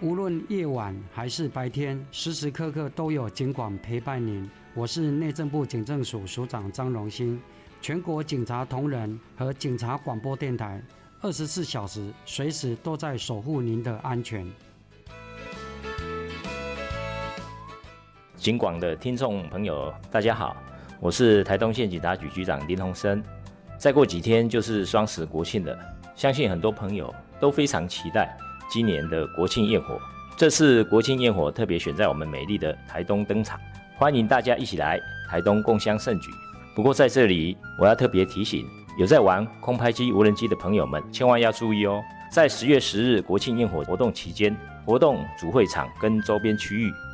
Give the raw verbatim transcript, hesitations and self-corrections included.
无论夜晚还是白天，时时刻刻都有警广陪伴您。我是内政部警政署署长张荣兴，全国警察同仁和警察广播电台二十四小时随时都在守护您的安全。 警广的听众朋友大家好，我是台东县警察局局长林鸿生。再过几天就是双十国庆了，相信很多朋友都非常期待今年的国庆焰火。这次国庆焰火特别选在我们美丽的台东登场，欢迎大家一起来台东共襄盛举。不过在这里我要特别提醒有在玩空拍机、无人机的朋友们千万要注意哦。在十月十日国庆焰火活动期间，活动主会场跟周边区域